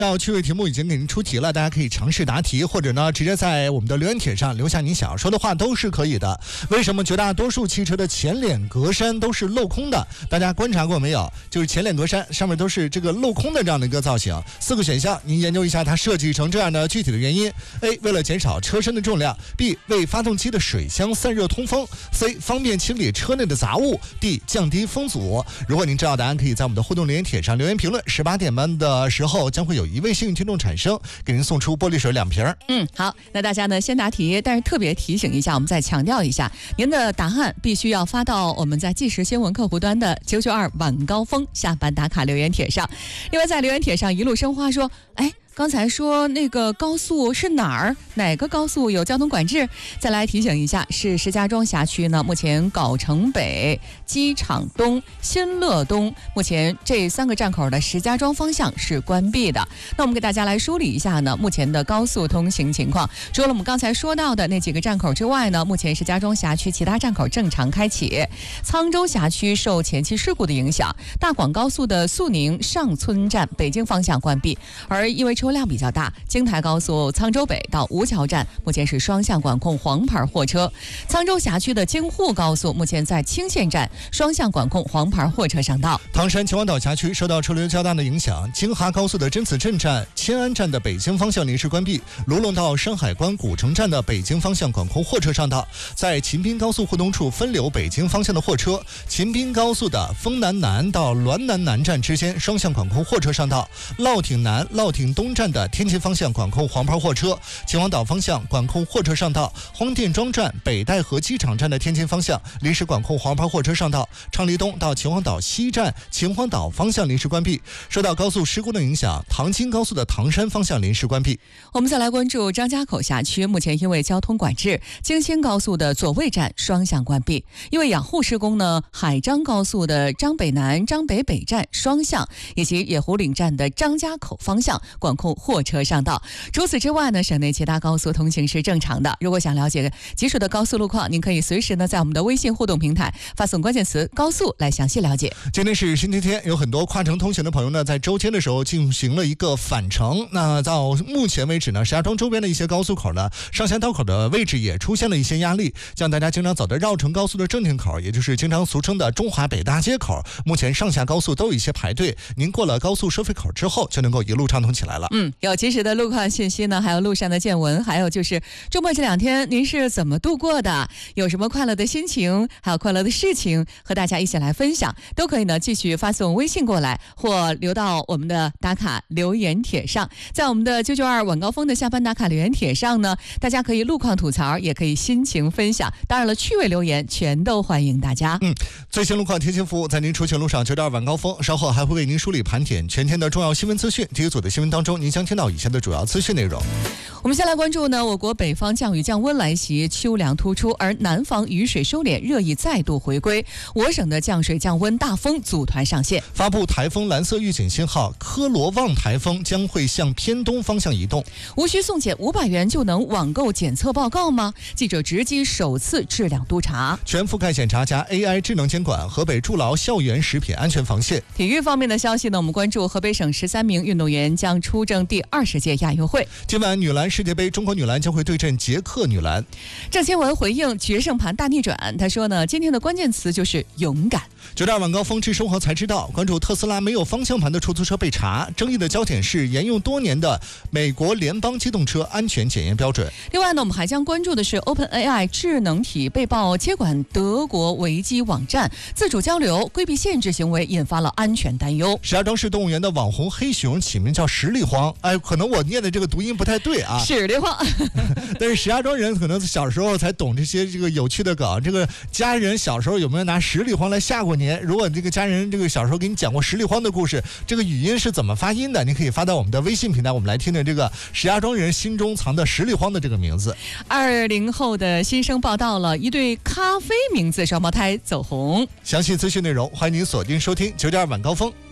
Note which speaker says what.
Speaker 1: 到趣味题目已经给您出题了，大家可以尝试答题，或者呢直接在我们的留言帖上留下你想要说的话都是可以的。为什么绝大多数汽车的前脸格栅都是镂空的？大家观察过没有？就是前脸格栅上面都是这个镂空的这样的一个造型。4个选项，您研究一下它设计成这样的具体的原因。A. 为了减少车身的重量。 B. 为发动机的水箱散热通风。 C. 方便清理车内的杂物。 D. 降低风阻。如果您知道答案，可以在我们的互动留言帖上留言评论。18点半的时候将会有一位幸运听众产生，给您送出玻璃水2瓶。
Speaker 2: 好，那大家呢先答题，但是特别提醒一下，我们再强调一下，您的答案必须要发到我们在即时新闻客户端的992晚高峰下班打卡留言帖上。另外在留言帖上一路生花说，刚才说那个高速是哪儿？哪个高速有交通管制？再来提醒一下，是石家庄辖区呢。目前藁城北、机场东、新乐东，目前这3个站口的石家庄方向是关闭的。那我们给大家来梳理一下呢，目前的高速通行情况。除了我们刚才说到的那几个站口之外呢，目前石家庄辖区其他站口正常开启。沧州辖区受前期事故的影响，大广高速的肃宁上村站北京方向关闭，而因为车辆比较大，京台高速沧州北到吴桥站目前是双向管控黄牌货车。沧州辖区的京沪高速目前在清县站双向管控黄牌货车上道。
Speaker 1: 唐山秦皇岛辖区受到车流较大的影响，京哈高速的真子镇站、迁安站的北京方向临时关闭，卢龙到山海关古城站的北京方向管控货车上道。在秦滨高速互动处分流北京方向的货车，秦滨高速的丰南南到滦南南站之间双向管控货车上道。乐挺南、乐挺东站的天津方向管控黄牌货车，秦皇岛方向管控货车上道。荒店庄站、北戴河机场站的天津方向临时管控黄牌货车上道。昌黎东到秦皇岛西站、秦皇岛方向临时关闭。受到高速施工的影响，唐京高速的唐山方向临时关闭。
Speaker 2: 我们再来关注张家口辖区，目前因为交通管制，京新高速的左卫站双向关闭。因为养护施工呢，海张高速的张北南、张北北站双向，以及野湖岭站的张家口方向管控货车上道。除此之外呢，省内其他高速通行是正常的。如果想了解基础的高速路况，您可以随时呢在我们的微信互动平台发送关键词高速来详细了解。
Speaker 1: 今天是星期天，有很多跨城通行的朋友呢在周天的时候进行了一个返程。那到目前为止呢，石家庄周边的一些高速口呢，上下道口的位置也出现了一些压力，像大家经常走的绕城高速的正定口，也就是经常俗称的中华北大街口，目前上下高速都有一些排队，您过了高速收费口之后就能够一路畅通起来了。
Speaker 2: 有及时的路况信息呢，还有路上的见闻，还有就是周末这2天您是怎么度过的，有什么快乐的心情，还有快乐的事情和大家一起来分享，都可以呢继续发送微信过来，或留到我们的打卡留言帖上。在我们的992晚高峰的下班打卡留言帖上呢，大家可以路况吐槽，也可以心情分享，当然了趣味留言全都欢迎大家。
Speaker 1: 最新路况贴心服务在您出行路上992晚高峰，稍后还会为您梳理盘点全天的重要新闻资讯。这一组的新闻当中，您将听到以下的主要资讯内容。
Speaker 2: 我们先来关注呢，我国北方降雨降温来袭，秋凉突出，而南方雨水收敛，热意再度回归。我省的降水降温大风组团上线，
Speaker 1: 发布台风蓝色预警信号，科罗旺台风将会向偏东方向移动。
Speaker 2: 无需送检500元就能网购检测报告吗？记者直击首次质量督查，
Speaker 1: 全覆盖检查加 AI 智能监管，河北筑牢校园食品安全防线。
Speaker 2: 体育方面的消息呢，我们关注河北省13名运动员将出征第20届亚运会。
Speaker 1: 今晚女篮世界杯，中国女篮将会对阵捷克女篮。
Speaker 2: 郑钦文回应决胜盘大逆转，他说呢，今天的关键词就是勇敢。
Speaker 1: 92晚高峰知生活才知道，关注特斯拉没有方向盘的出租车被查，争议的焦点是沿用多年的美国联邦机动车安全检验标准。
Speaker 2: 另外呢，我们还将关注的是 OpenAI 智能体被曝接管德国维基网站，自主交流规避限制行为引发了安全担忧。
Speaker 1: 石家庄市动物园的网红黑熊起名叫十里荒，可能我念的这个读音不太对啊，
Speaker 2: 十里荒
Speaker 1: 但是石家庄人可能小时候才懂这些这个有趣的梗。这个家人小时候有没有拿十里荒来吓过您？如果这个家人这个小时候给你讲过十里荒的故事，这个语音是怎么发音的？你可以发到我们的微信平台，我们来听听这个石家庄人心中藏的十里荒的这个名字。
Speaker 2: 20后的新生报道了一对咖啡名字双胞胎走红。
Speaker 1: 详细资讯内容，欢迎您锁定收听92晚高峰。